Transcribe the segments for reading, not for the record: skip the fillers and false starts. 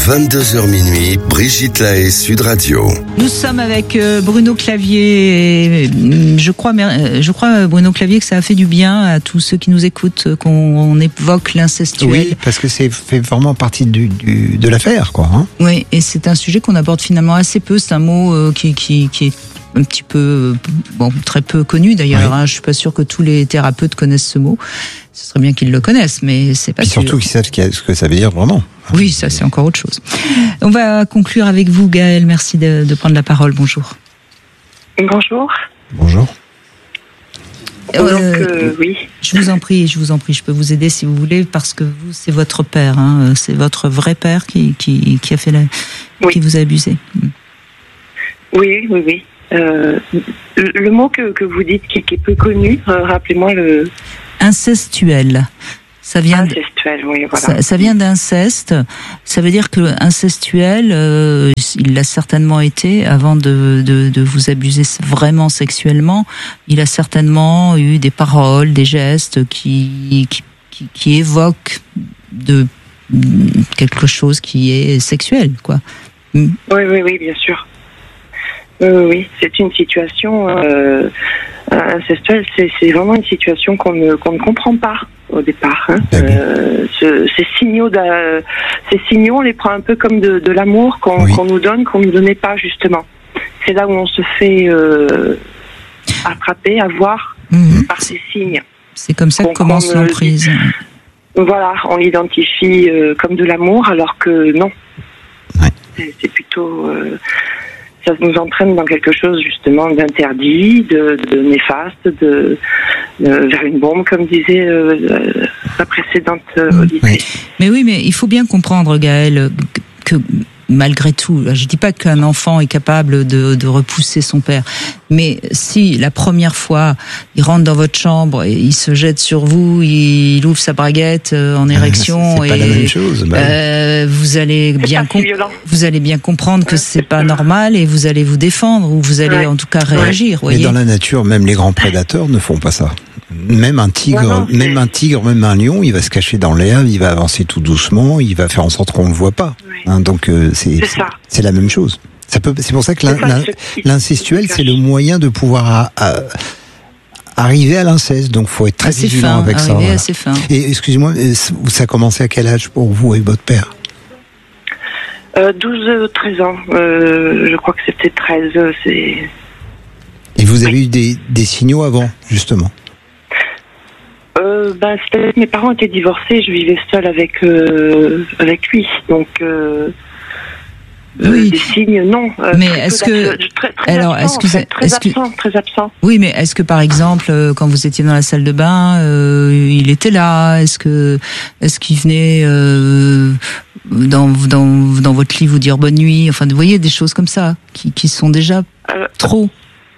22h minuit, Brigitte Lahaie, Sud Radio. Nous sommes avec Bruno Clavier. Et je crois, Bruno Clavier, que ça a fait du bien à tous ceux qui nous écoutent, qu'on évoque l'incestuel. Oui, parce que c'est fait vraiment partie de l'affaire, quoi. Hein. Oui, et c'est un sujet qu'on aborde finalement assez peu. C'est un mot qui est un petit peu, très peu connu d'ailleurs. Oui. Je suis pas sûr que tous les thérapeutes connaissent ce mot. Ce serait bien qu'ils le connaissent, mais c'est pas sûr. Et surtout qu'ils savent ce que ça veut dire vraiment. Oui, ça c'est encore autre chose. On va conclure avec vous, Gaëlle. Merci de prendre la parole. Bonjour. Bonjour. Bonjour. Oui. Je vous en prie. Je peux vous aider si vous voulez, parce que vous, c'est votre père. Hein, c'est votre vrai père qui a fait qui vous a abusé. Oui. Le mot que vous dites qui est peu connu, rappelez-moi le... Incestuel. Ça vient incestuel, oui, voilà. Ça vient d'inceste. Ça veut dire que incestuel, il l'a certainement été avant de vous abuser vraiment sexuellement. Il a certainement eu des paroles, des gestes qui évoquent de quelque chose qui est sexuel, quoi. Oui, bien sûr. Oui, c'est une situation incestuelle. C'est vraiment une situation qu'on ne comprend pas au départ. Hein. Ces signaux, on les prend un peu comme de l'amour qu'on nous donne, qu'on ne donnait pas justement. C'est là où on se fait attraper, avoir par ces signes. C'est comme ça que commence l'emprise. Voilà, on l'identifie comme de l'amour, alors que non. Ouais. C'est plutôt... ça nous entraîne dans quelque chose justement d'interdit, de néfaste, vers une bombe, comme disait la précédente auditrice. Mais il faut bien comprendre, Gaëlle, que malgré tout, je dis pas qu'un enfant est capable de repousser son père, mais si la première fois il rentre dans votre chambre et il se jette sur vous, il ouvre sa braguette en érection, c'est pas la même chose. Vous allez bien comprendre que c'est pas normal et vous allez vous défendre ou vous allez en tout cas réagir. Mais dans la nature, même les grands prédateurs ne font pas ça. Même un tigre, même un lion, il va se cacher dans l'herbe, il va avancer tout doucement, il va faire en sorte qu'on ne le voit pas. Hein, donc c'est la même chose. C'est pour ça que l'incestuel, c'est le moyen de pouvoir arriver à l'inceste. Donc, faut être très vigilant avec ça. Voilà. Assez fin. Et excusez-moi, ça a commencé à quel âge pour vous et votre père? 12-13 ans. Je crois que c'était 13. Et vous avez eu des signaux avant, justement? C'est-à-dire que mes parents étaient divorcés, je vivais seule avec lui, donc des signes non. Mais est-ce que très absent. Oui, mais est-ce que par exemple, quand vous étiez dans la salle de bain, il était là? Est-ce qu'il venait dans votre lit vous dire bonne nuit? Enfin, vous voyez, des choses comme ça qui sont déjà trop.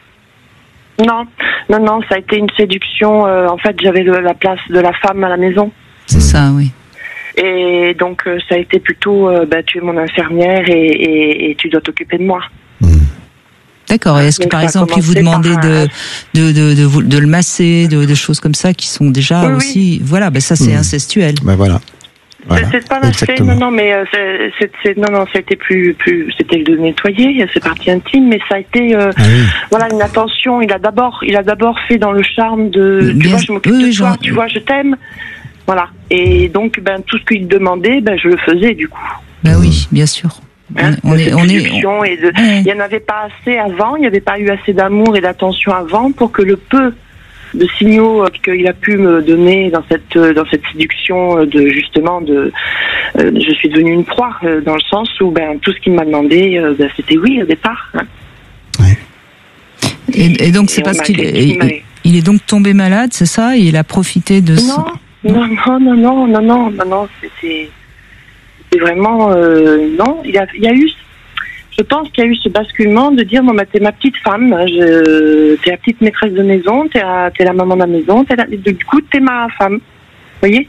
Non, ça a été une séduction. En fait, j'avais la place de la femme à la maison. C'est ça, oui. Et donc, ça a été plutôt, tu es mon infirmière et tu dois t'occuper de moi. D'accord. Et est-ce que, par exemple, il vous demandait de le masser, de choses comme ça qui sont déjà aussi... Voilà, ça, c'est incestuel. Voilà. C'est pas l'aspect, non, mais ça a été plus, c'était de nettoyer, c'est partie intime, mais ça a été, une attention. Il a d'abord fait dans le charme de, tu vois, je m'occupe de toi, tu vois, je t'aime, voilà. Et donc, tout ce qu'il demandait, je le faisais du coup. Oui, bien sûr. Il y en avait pas assez avant, il n'y avait pas eu assez d'amour et d'attention avant pour que le peu de signaux qu'il a pu me donner dans cette séduction je suis devenue une proie dans le sens où tout ce qu'il m'a demandé c'était oui au départ. Hein. Ouais. Et donc c'est parce qu'il est donc tombé malade, c'est ça? Il a profité de ça? Non, c'était vraiment non. Il y a eu. Je pense qu'il y a eu ce basculement de dire t'es ma petite femme, t'es la petite maîtresse de maison, t'es la maman de la maison, du coup t'es ma femme. Vous voyez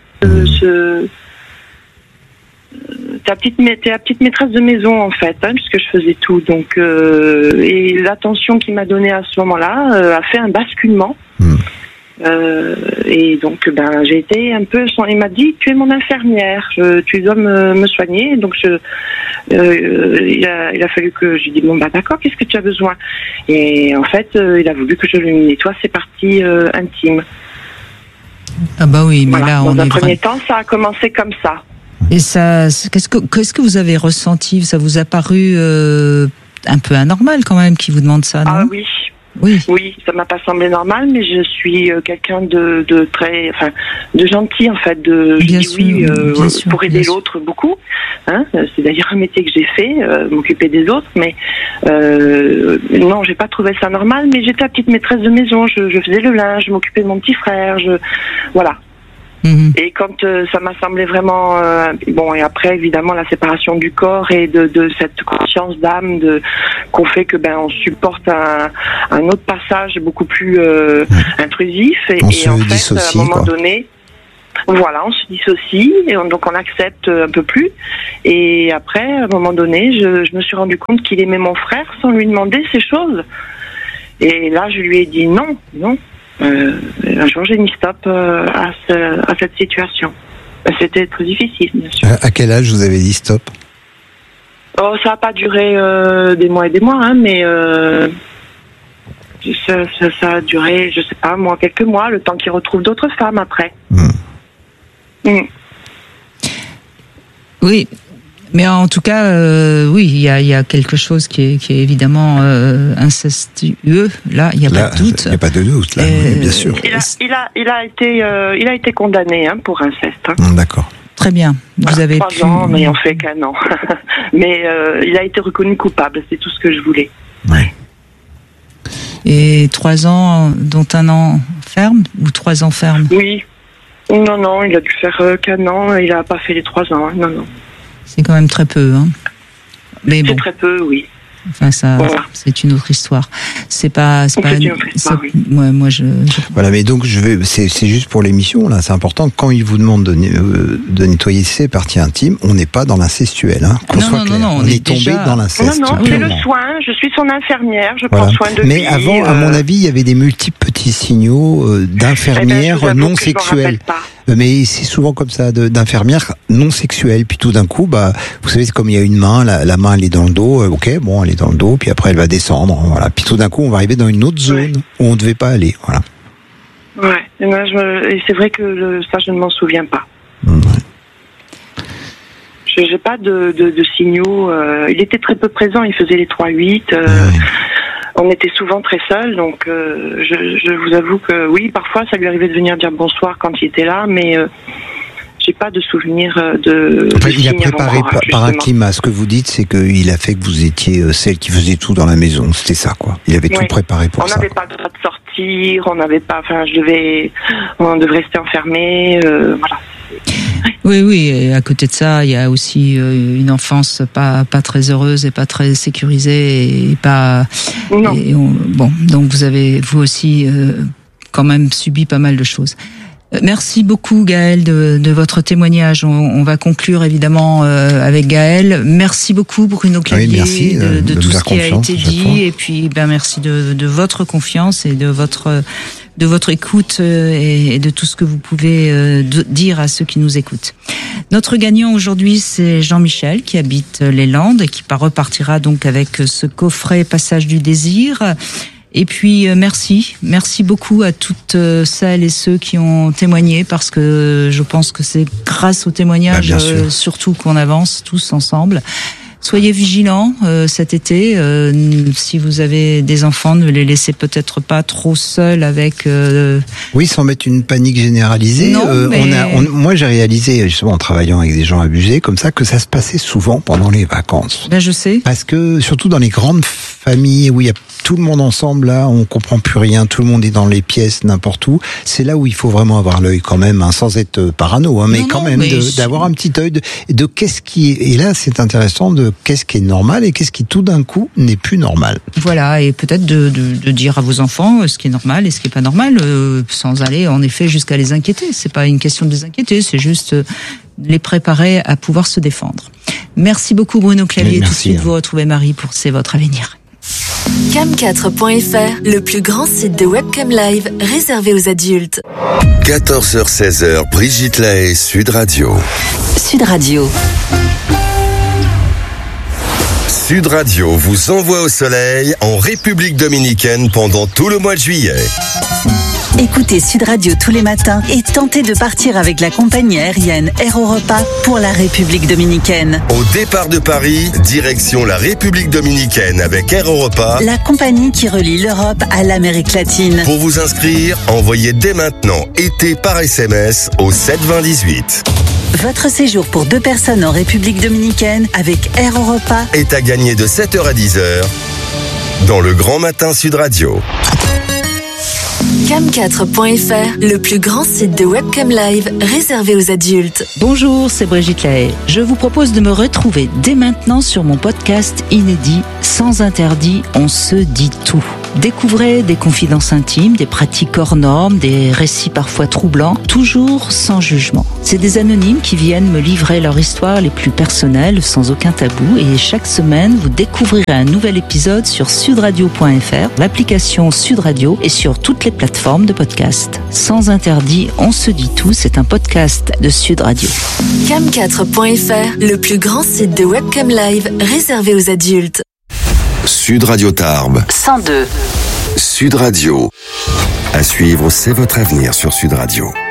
t'es la petite maîtresse de maison en fait, puisque je faisais tout. Donc et l'attention qu'il m'a donnée à ce moment-là a fait un basculement Et donc, j'ai été un peu. Il m'a dit, tu es mon infirmière, tu dois me soigner. Donc, il a fallu que je lui dise, bon, d'accord, qu'est-ce que tu as besoin? Et en fait, il a voulu que je lui nettoie ses parties intimes. Ah bah oui, mais voilà. là, dans un premier temps, ça a commencé comme ça. Et ça, qu'est-ce que vous avez ressenti? Ça vous a paru un peu anormal quand même qu'il vous demande ça, non? Ah oui. Oui, ça m'a pas semblé normal, mais je suis quelqu'un de très, de gentil en fait. Bien sûr, pour aider l'autre beaucoup. Hein, c'est d'ailleurs un métier que j'ai fait, m'occuper des autres. Mais non, j'ai pas trouvé ça normal. Mais j'étais la petite maîtresse de maison. Je faisais le linge, je m'occupais de mon petit frère. Voilà. Mmh. Et quand ça m'a semblé vraiment et après évidemment la séparation du corps et de cette conscience d'âme qu'on fait que on supporte un autre passage beaucoup plus intrusif et en fait à un moment donné on se dissocie et donc on accepte un peu plus et après à un moment donné je me suis rendu compte qu'il aimait mon frère sans lui demander ces choses et là je lui ai dit non. Un jour, j'ai mis stop à cette situation. C'était très difficile, bien sûr. À quel âge vous avez dit stop? Ça n'a pas duré des mois et des mois, mais ça a duré, je sais pas, quelques mois, le temps qu'il retrouve d'autres femmes après. Oui. Mais en tout cas, oui, il y a quelque chose qui est évidemment incestueux. Là, il n'y a pas de doute. Il n'y a pas de doute, là, oui, bien sûr. Il a été condamné pour inceste. D'accord. Très bien. Vous avez 3 ans, mais on fait qu'un an. Mais il a été reconnu coupable, c'est tout ce que je voulais. Ouais. Et 3 ans, dont 1 an ferme ou 3 ans ferme? Oui. Non, il a dû faire qu'un an. Il n'a pas fait les 3 ans. Non. C'est quand même très peu, hein. Mais bon. C'est très peu, oui. Enfin, ça, c'est une autre histoire. C'est pas une autre histoire, oui. Moi, je. Voilà, mais donc c'est juste pour l'émission là, c'est important. Quand il vous demande de nettoyer ses parties intimes, on n'est pas dans l'incestuel, hein. Non, on est tombé dans l'inceste. Non, c'est le soin. Je suis son infirmière. Je prends soin de lui. Mais avant, à mon avis, il y avait des multiples petits signaux d'infirmières non sexuelles. Mais c'est souvent comme ça, d'infirmières non sexuelles. Puis tout d'un coup, vous savez, c'est comme il y a une main, la main elle est dans le dos, elle est dans le dos, puis après elle va descendre, voilà. Puis tout d'un coup, on va arriver dans une autre zone où on ne devait pas aller, voilà. Ouais, et c'est vrai que ça, je ne m'en souviens pas. Je n'ai pas de signaux. Il était très peu présent, il faisait les 3-8. On était souvent très seuls, donc je vous avoue que oui, parfois ça lui arrivait de venir dire bonsoir quand il était là, mais j'ai pas de souvenir de. Il a préparé par un climat. Ce que vous dites, c'est qu'il a fait que vous étiez celle qui faisait tout dans la maison. C'était ça, quoi. Il avait tout préparé pour ça. On n'avait pas le droit de sortir, on n'avait pas. On devait rester enfermé, voilà. Oui, et à côté de ça, il y a aussi une enfance pas très heureuse et pas très sécurisée et pas. Non. Donc vous avez vous aussi quand même subi pas mal de choses. Merci beaucoup Gaëlle de votre témoignage. On va conclure évidemment avec Gaëlle. Merci beaucoup Bruno Clavier de tout ce qui a été dit et puis merci de votre confiance et de votre écoute et de tout ce que vous pouvez dire à ceux qui nous écoutent. Notre gagnant aujourd'hui, c'est Jean-Michel qui habite les Landes et qui repartira donc avec ce coffret Passage du désir. Et puis merci beaucoup à toutes celles et ceux qui ont témoigné parce que je pense que c'est grâce au témoignage surtout qu'on avance tous ensemble. Soyez vigilants cet été. Si vous avez des enfants, ne les laissez peut-être pas trop seuls avec. Oui, sans mettre une panique généralisée. Non, moi, j'ai réalisé justement en travaillant avec des gens abusés comme ça que ça se passait souvent pendant les vacances. Je sais. Parce que surtout dans les grandes familles où il y a tout le monde ensemble, là, on comprend plus rien, tout le monde est dans les pièces, n'importe où. C'est là où il faut vraiment avoir l'œil quand même, sans être parano, mais d'avoir un petit œil de qu'est-ce qui est. Et là, c'est intéressant de qu'est-ce qui est normal et qu'est-ce qui tout d'un coup n'est plus normal. Voilà, et peut-être de dire à vos enfants ce qui est normal et ce qui est pas normal, sans aller en effet jusqu'à les inquiéter. C'est pas une question de les inquiéter, c'est juste les préparer à pouvoir se défendre. Merci beaucoup Bruno Clavier. Tout de suite, vous retrouvez Marie pour C'est votre avenir. Cam4.fr, le plus grand site de webcam live réservé aux adultes. 14h-16h, Brigitte Lahaie, Sud Radio. Sud Radio. Sud Radio vous envoie au soleil en République dominicaine pendant tout le mois de juillet. Écoutez Sud Radio tous les matins et tentez de partir avec la compagnie aérienne Air Europa pour la République dominicaine. Au départ de Paris, direction la République dominicaine avec Air Europa, la compagnie qui relie l'Europe à l'Amérique latine. Pour vous inscrire, envoyez dès maintenant été par SMS au 72018. Votre séjour pour 2 personnes en République dominicaine avec Air Europa est à gagner de 7h à 10h dans le Grand Matin Sud Radio. Cam4.fr, le plus grand site de webcam live réservé aux adultes. Bonjour, c'est Brigitte Lahaie. Je vous propose de me retrouver dès maintenant sur mon podcast inédit Sans interdit, on se dit tout. Découvrez des confidences intimes, des pratiques hors normes, des récits parfois troublants, toujours sans jugement. C'est des anonymes qui viennent me livrer leur histoire les plus personnelles, sans aucun tabou. Et chaque semaine, vous découvrirez un nouvel épisode sur sudradio.fr, l'application Sud Radio et sur toutes les plateformes de podcast. Sans interdit, on se dit tout, c'est un podcast de Sud Radio. Cam4.fr, le plus grand site de webcam live réservé aux adultes. Sud Radio Tarbes 102. Sud Radio. À suivre, c'est votre avenir sur Sud Radio.